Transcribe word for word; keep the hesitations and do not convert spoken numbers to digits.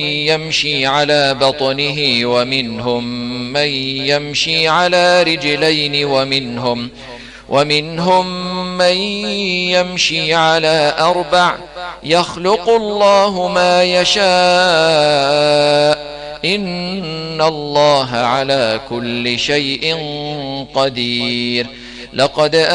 يمشي على بطنه ومنهم من يمشي على رجلين ومنهم ومنهم من يمشي على أربع يخلق الله ما يشاء إن الله على كل شيء قدير. لقد